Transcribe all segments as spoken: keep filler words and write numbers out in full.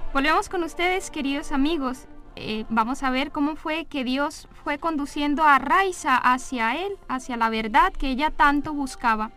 Volvemos con ustedes, queridos amigos. Eh, vamos a ver cómo fue que Dios fue conduciendo a Raiza hacia Él, hacia la verdad que ella tanto buscaba.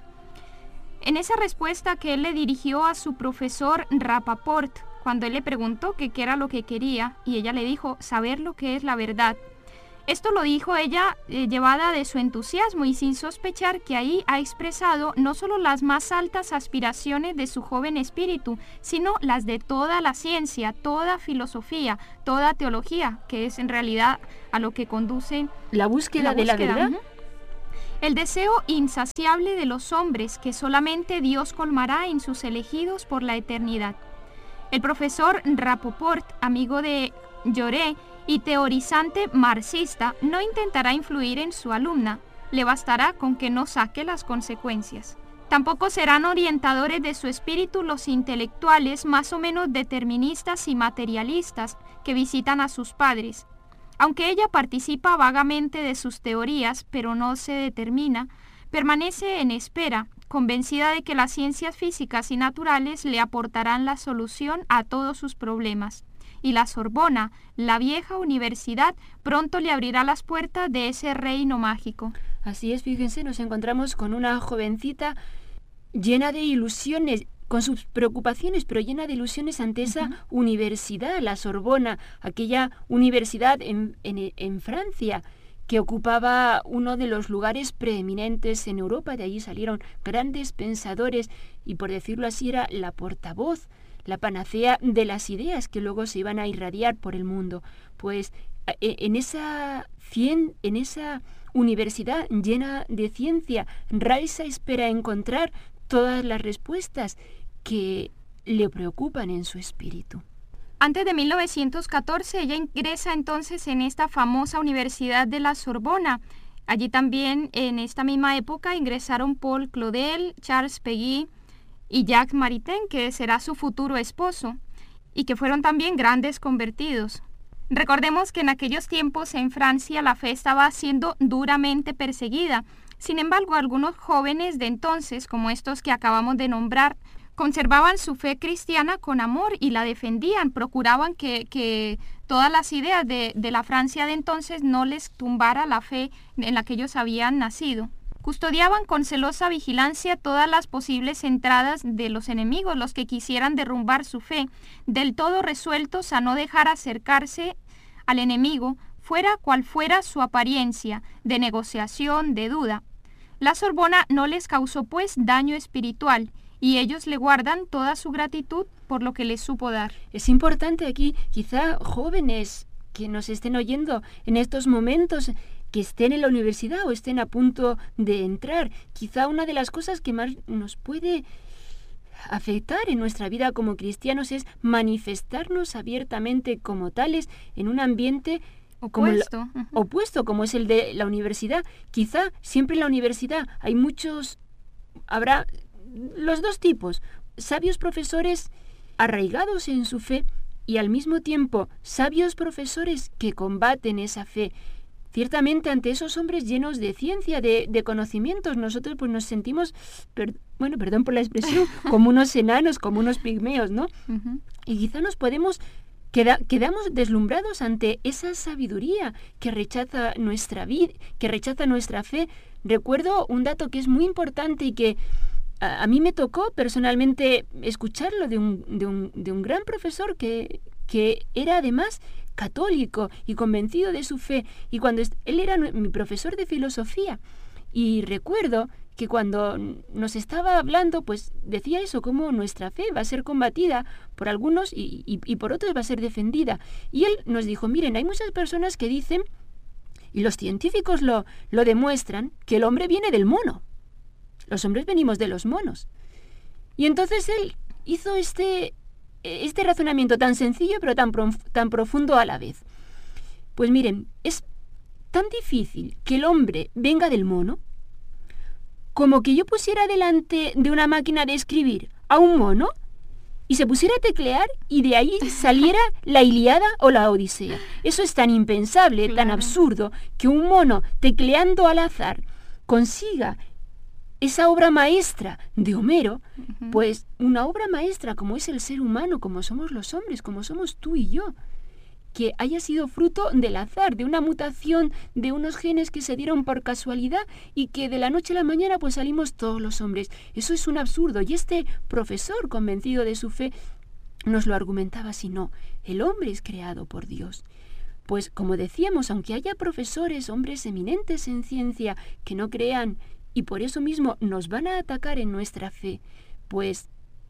En esa respuesta que Él le dirigió a su profesor Rapaport, cuando Él le preguntó que qué era lo que quería, y ella le dijo, saber lo que es la verdad. Esto lo dijo ella eh, llevada de su entusiasmo y sin sospechar que ahí ha expresado no solo las más altas aspiraciones de su joven espíritu, sino las de toda la ciencia, toda filosofía, toda teología, que es en realidad a lo que conduce la búsqueda, la búsqueda de la verdad. Uh-huh. El deseo insaciable de los hombres que solamente Dios colmará en sus elegidos por la eternidad. El profesor Rapoport, amigo de Lloré, y teorizante marxista, no intentará influir en su alumna, le bastará con que no saque las consecuencias. Tampoco serán orientadores de su espíritu los intelectuales más o menos deterministas y materialistas que visitan a sus padres. Aunque ella participa vagamente de sus teorías, pero no se determina, permanece en espera, convencida de que las ciencias físicas y naturales le aportarán la solución a todos sus problemas. Y la Sorbona, la vieja universidad, pronto le abrirá las puertas de ese reino mágico. Así es, fíjense, nos encontramos con una jovencita llena de ilusiones, con sus preocupaciones, pero llena de ilusiones ante esa uh-huh. universidad, la Sorbona, aquella universidad en, en, en Francia, que ocupaba uno de los lugares preeminentes en Europa. De allí salieron grandes pensadores y, por decirlo así, era la portavoz, la panacea de las ideas que luego se iban a irradiar por el mundo. Pues en esa, cien, en esa universidad llena de ciencia, Raiza espera encontrar todas las respuestas que le preocupan en su espíritu. Antes de mil novecientos catorce, ella ingresa entonces en esta famosa Universidad de la Sorbona. Allí también, en esta misma época, ingresaron Paul Claudel, Charles Péguy y Jacques Maritain, que será su futuro esposo, y que fueron también grandes convertidos. Recordemos que en aquellos tiempos en Francia la fe estaba siendo duramente perseguida. Sin embargo, algunos jóvenes de entonces, como estos que acabamos de nombrar, conservaban su fe cristiana con amor y la defendían, procuraban que, que todas las ideas de, de la Francia de entonces no les tumbara la fe en la que ellos habían nacido. Custodiaban con celosa vigilancia todas las posibles entradas de los enemigos, los que quisieran derrumbar su fe, del todo resueltos a no dejar acercarse al enemigo, fuera cual fuera su apariencia, de negociación, de duda. La Sorbona no les causó pues daño espiritual, y ellos le guardan toda su gratitud por lo que les supo dar. Es importante aquí, quizá jóvenes que nos estén oyendo en estos momentos, que estén en la universidad o estén a punto de entrar, quizá una de las cosas que más nos puede afectar en nuestra vida como cristianos es manifestarnos abiertamente como tales en un ambiente opuesto, como, uh-huh. opuesto como es el de la universidad. Quizá siempre en la universidad hay muchos, habrá los dos tipos, sabios profesores arraigados en su fe y al mismo tiempo sabios profesores que combaten esa fe. Ciertamente ante esos hombres llenos de ciencia, de, de conocimientos, nosotros pues nos sentimos, per, bueno, perdón por la expresión, como unos enanos, como unos pigmeos, ¿no? Uh-huh. Y quizá nos podemos, queda, quedamos deslumbrados ante esa sabiduría que rechaza nuestra vida, que rechaza nuestra fe. Recuerdo un dato que es muy importante y que a, a mí me tocó personalmente escucharlo de un, de un, de un gran profesor que, que era además católico y convencido de su fe, y cuando est- él era mi profesor de filosofía, y recuerdo que cuando nos estaba hablando pues decía eso, cómo nuestra fe va a ser combatida por algunos y, y, y por otros va a ser defendida, y él nos dijo, miren, hay muchas personas que dicen, y los científicos lo, lo demuestran, que el hombre viene del mono, los hombres venimos de los monos, y entonces él hizo este Este razonamiento tan sencillo pero tan, prof- tan profundo a la vez. Pues miren, es tan difícil que el hombre venga del mono como que yo pusiera delante de una máquina de escribir a un mono y se pusiera a teclear y de ahí saliera la Ilíada o la Odisea. Eso es tan impensable, claro, tan absurdo, que un mono tecleando al azar consiga esa obra maestra de Homero, Ujú. pues una obra maestra como es el ser humano, como somos los hombres, como somos tú y yo, que haya sido fruto del azar, de una mutación de unos genes que se dieron por casualidad y que de la noche a la mañana pues salimos todos los hombres. Eso es un absurdo. Y este profesor, convencido de su fe, nos lo argumentaba así: no, el hombre es creado por Dios. Pues como decíamos, aunque haya profesores, hombres eminentes en ciencia, que no crean y por eso mismo nos van a atacar en nuestra fe, pues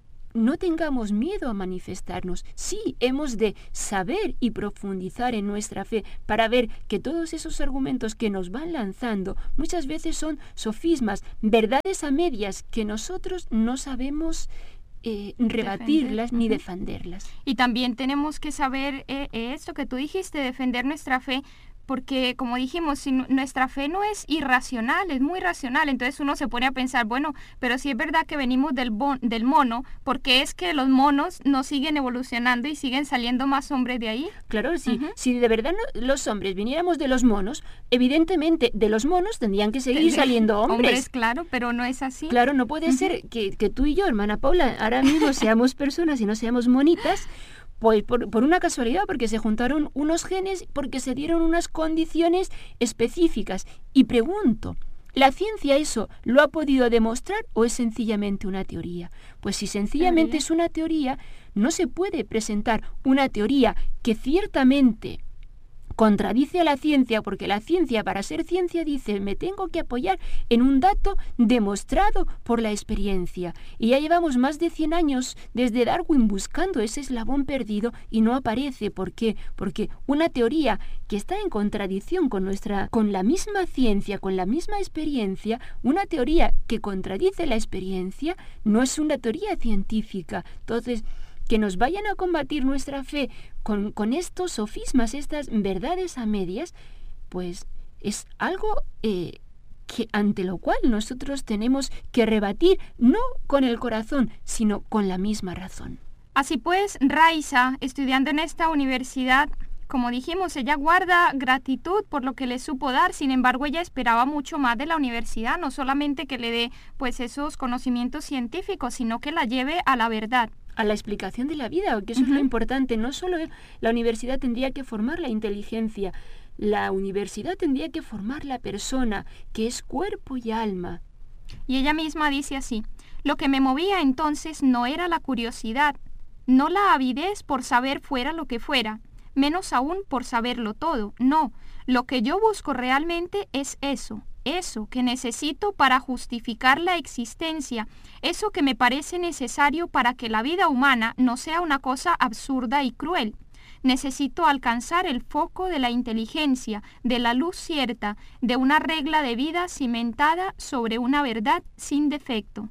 no tengamos miedo a manifestarnos. Sí, hemos de saber y profundizar en nuestra fe para ver que todos esos argumentos que nos van lanzando muchas veces son sofismas, verdades a medias que nosotros no sabemos eh, rebatirlas Defender. ni Ujú. defenderlas. Y también tenemos que saber eh, eh, esto que tú dijiste, defender nuestra fe, porque como dijimos, si nu- nuestra fe no es irracional, es muy racional. Entonces uno se pone a pensar, bueno, pero si es verdad que venimos del, bon- del mono, ¿por qué es que los monos no siguen evolucionando y siguen saliendo más hombres de ahí? Claro, si, Ujú. si de verdad no- los hombres viniéramos de los monos, evidentemente de los monos tendrían que seguir Tendría- saliendo hombres. claro, pero no es así. Claro, no puede Ujú. ser que, que tú y yo, hermana Paula, ahora mismo seamos personas y no seamos monitas, pues por, por una casualidad, porque se juntaron unos genes, porque se dieron unas condiciones específicas. Y pregunto, ¿la ciencia eso lo ha podido demostrar o es sencillamente una teoría? Pues si sencillamente Teoría. es una teoría, no se puede presentar una teoría que ciertamente contradice a la ciencia, porque la ciencia, para ser ciencia, dice, me tengo que apoyar en un dato demostrado por la experiencia. Y ya llevamos más de cien años desde Darwin buscando ese eslabón perdido y no aparece. ¿Por qué? Porque una teoría que está en contradicción con nuestra, con la misma ciencia, con la misma experiencia, una teoría que contradice la experiencia, no es una teoría científica. Entonces, que nos vayan a combatir nuestra fe con, con estos sofismas, estas verdades a medias, pues es algo eh, que ante lo cual nosotros tenemos que rebatir, no con el corazón, sino con la misma razón. Así pues, Raiza, estudiando en esta universidad, como dijimos, ella guarda gratitud por lo que le supo dar. Sin embargo, ella esperaba mucho más de la universidad, no solamente que le dé pues esos conocimientos científicos, sino que la lleve a la verdad. A la explicación de la vida, que eso uh-huh. es lo importante. No solo la universidad tendría que formar la inteligencia, la universidad tendría que formar la persona, que es cuerpo y alma. Y ella misma dice así: lo que me movía entonces no era la curiosidad, no la avidez por saber fuera lo que fuera, menos aún por saberlo todo. No, lo que yo busco realmente es eso. Eso que necesito para justificar la existencia, eso que me parece necesario para que la vida humana no sea una cosa absurda y cruel. Necesito alcanzar el foco de la inteligencia, de la luz cierta, de una regla de vida cimentada sobre una verdad sin defecto.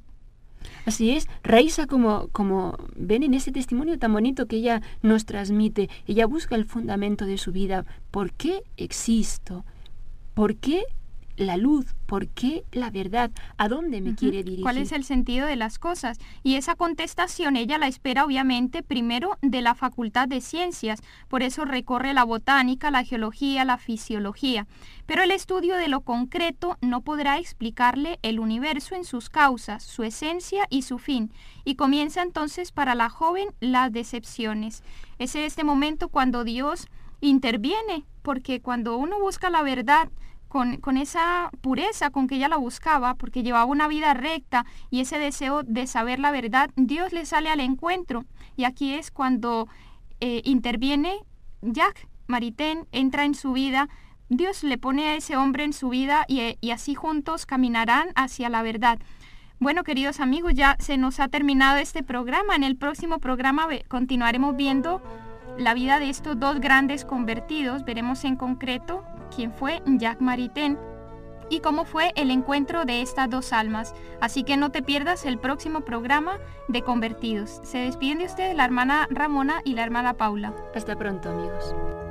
Así es, Raiza, como, como ven en ese testimonio tan bonito que ella nos transmite, ella busca el fundamento de su vida. ¿Por qué existo? ¿Por qué la luz? ¿Por qué la verdad? ¿A dónde me uh-huh. quiere dirigir? ¿Cuál es el sentido de las cosas? Y esa contestación ella la espera obviamente primero de la Facultad de Ciencias, por eso recorre la botánica, la geología, la fisiología. Pero el estudio de lo concreto no podrá explicarle el universo en sus causas, su esencia y su fin. Y comienza entonces para la joven las decepciones. Es en este momento cuando Dios interviene, porque cuando uno busca la verdad, Con, con esa pureza con que ella la buscaba, porque llevaba una vida recta y ese deseo de saber la verdad, Dios le sale al encuentro. Y aquí es cuando eh, interviene Jacques Maritain, entra en su vida, Dios le pone a ese hombre en su vida y, y así juntos caminarán hacia la verdad. Bueno, queridos amigos, ya se nos ha terminado este programa. En el próximo programa continuaremos viendo la vida de estos dos grandes convertidos. Veremos en concreto quién fue Jacques Maritain y cómo fue el encuentro de estas dos almas. Así que no te pierdas el próximo programa de Convertidos. Se despiden de ustedes la hermana Ramona y la hermana Paula. Hasta pronto, amigos.